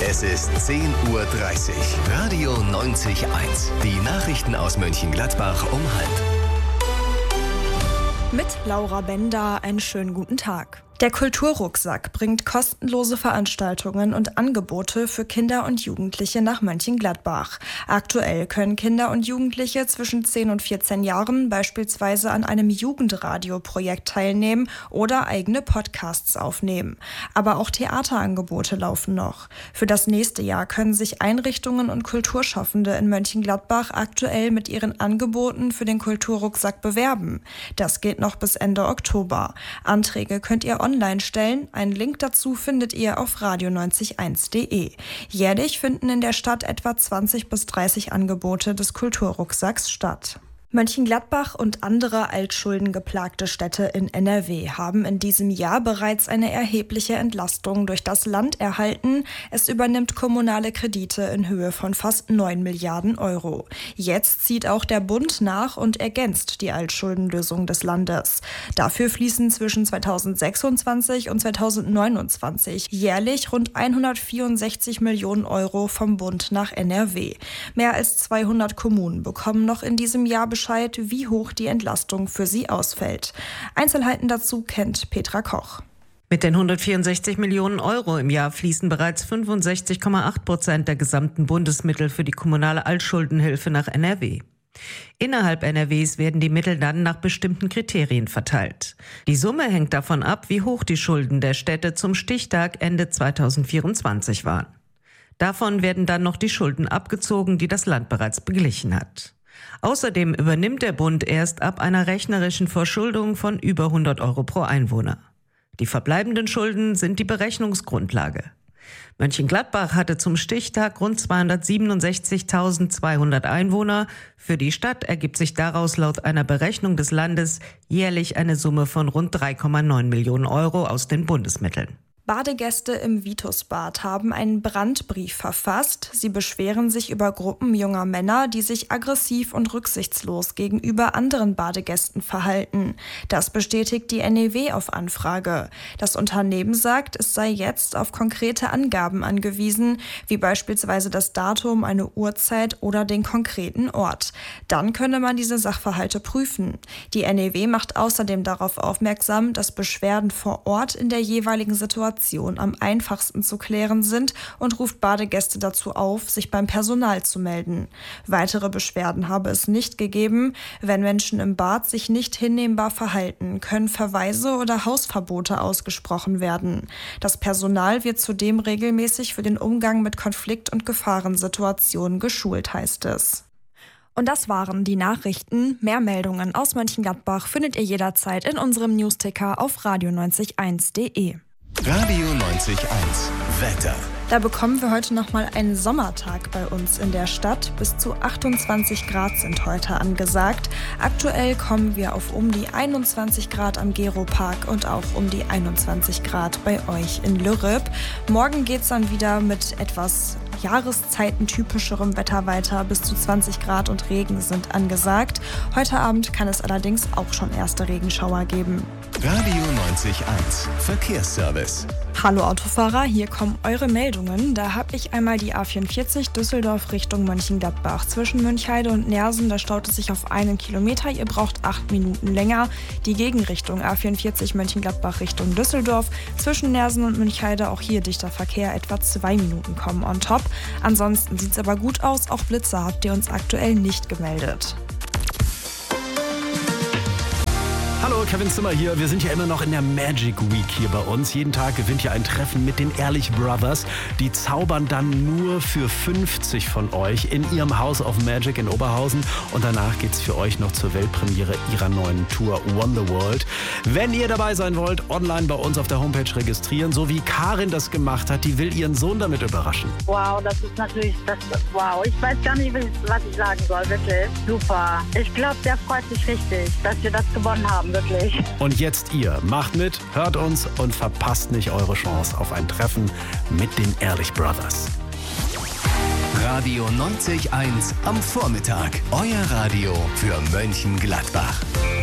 Es ist 10:30 Uhr. Radio 90.1. Die Nachrichten aus Mönchengladbach um 12:30. Mit Laura Bender einen schönen guten Tag. Der Kulturrucksack bringt kostenlose Veranstaltungen und Angebote für Kinder und Jugendliche nach Mönchengladbach. Aktuell können Kinder und Jugendliche zwischen 10 und 14 Jahren beispielsweise an einem Jugendradioprojekt teilnehmen oder eigene Podcasts aufnehmen. Aber auch Theaterangebote laufen noch. Für das nächste Jahr können sich Einrichtungen und Kulturschaffende in Mönchengladbach aktuell mit ihren Angeboten für den Kulturrucksack bewerben. Das geht noch bis Ende Oktober. Anträge könnt ihr online stellen. Einen Link dazu findet ihr auf radio901.de. Jährlich finden in der Stadt etwa 20 bis 30 Angebote des Kulturrucksacks statt. Mönchengladbach und andere altschuldengeplagte Städte in NRW haben in diesem Jahr bereits eine erhebliche Entlastung durch das Land erhalten. Es übernimmt kommunale Kredite in Höhe von fast 9 Milliarden Euro. Jetzt zieht auch der Bund nach und ergänzt die Altschuldenlösung des Landes. Dafür fließen zwischen 2026 und 2029 jährlich rund 164 Millionen Euro vom Bund nach NRW. Mehr als 200 Kommunen bekommen noch in diesem Jahr Bescheid, wie hoch die Entlastung für sie ausfällt. Einzelheiten dazu kennt Petra Koch. Mit den 164 Millionen Euro im Jahr fließen bereits 65,8% der gesamten Bundesmittel für die kommunale Altschuldenhilfe nach NRW. Innerhalb NRWs werden die Mittel dann nach bestimmten Kriterien verteilt. Die Summe hängt davon ab, wie hoch die Schulden der Städte zum Stichtag Ende 2024 waren. Davon werden dann noch die Schulden abgezogen, die das Land bereits beglichen hat. Außerdem übernimmt der Bund erst ab einer rechnerischen Verschuldung von über 100 Euro pro Einwohner. Die verbleibenden Schulden sind die Berechnungsgrundlage. Mönchengladbach hatte zum Stichtag rund 267.200 Einwohner. Für die Stadt ergibt sich daraus laut einer Berechnung des Landes jährlich eine Summe von rund 3,9 Millionen Euro aus den Bundesmitteln. Badegäste im Vitusbad haben einen Brandbrief verfasst. Sie beschweren sich über Gruppen junger Männer, die sich aggressiv und rücksichtslos gegenüber anderen Badegästen verhalten. Das bestätigt die NEW auf Anfrage. Das Unternehmen sagt, es sei jetzt auf konkrete Angaben angewiesen, wie beispielsweise das Datum, eine Uhrzeit oder den konkreten Ort. Dann könne man diese Sachverhalte prüfen. Die NEW macht außerdem darauf aufmerksam, dass Beschwerden vor Ort in der jeweiligen Situation am einfachsten zu klären sind und ruft Badegäste dazu auf, sich beim Personal zu melden. Weitere Beschwerden habe es nicht gegeben. Wenn Menschen im Bad sich nicht hinnehmbar verhalten, können Verweise oder Hausverbote ausgesprochen werden. Das Personal wird zudem regelmäßig für den Umgang mit Konflikt- und Gefahrensituationen geschult, heißt es. Und das waren die Nachrichten. Mehr Meldungen aus Mönchengladbach findet ihr jederzeit in unserem Newsticker auf radio901.de. Radio 90.1 Wetter. Da bekommen wir heute nochmal einen Sommertag bei uns in der Stadt. Bis zu 28 Grad sind heute angesagt. Aktuell kommen wir auf um die 21 Grad am Geropark und auch um die 21 Grad bei euch in Lürrep. Morgen geht's dann wieder mit etwas jahreszeitentypischerem Wetter weiter. Bis zu 20 Grad und Regen sind angesagt. Heute Abend kann es allerdings auch schon erste Regenschauer geben. Radio 90.1 Verkehrsservice. Hallo Autofahrer, hier kommen eure Meldungen. Da habe ich einmal die A44 Düsseldorf Richtung Mönchengladbach. Zwischen Mönchheide und Nersen, da staut es sich auf 1 Kilometer. Ihr braucht 8 Minuten länger. Die Gegenrichtung A44 Mönchengladbach Richtung Düsseldorf. Zwischen Nersen und Mönchheide auch hier dichter Verkehr. Etwa 2 Minuten kommen on top. Ansonsten sieht es aber gut aus. Auch Blitzer habt ihr uns aktuell nicht gemeldet. Hallo, Kevin Zimmer hier. Wir sind ja immer noch in der Magic Week hier bei uns. Jeden Tag gewinnt ja ein Treffen mit den Ehrlich Brothers. Die zaubern dann nur für 50 von euch in ihrem House of Magic in Oberhausen. Und danach geht's für euch noch zur Weltpremiere ihrer neuen Tour Wonderworld. Wenn ihr dabei sein wollt, online bei uns auf der Homepage registrieren. So wie Karin das gemacht hat, die will ihren Sohn damit überraschen. Wow, das ist natürlich, wow. Ich weiß gar nicht, was ich sagen soll, wirklich. Super. Ich glaube, der freut sich richtig, dass wir das gewonnen haben. Wirklich. Und jetzt ihr. Macht mit, hört uns und verpasst nicht eure Chance auf ein Treffen mit den Ehrlich Brothers. Radio 90.1 am Vormittag. Euer Radio für Mönchengladbach.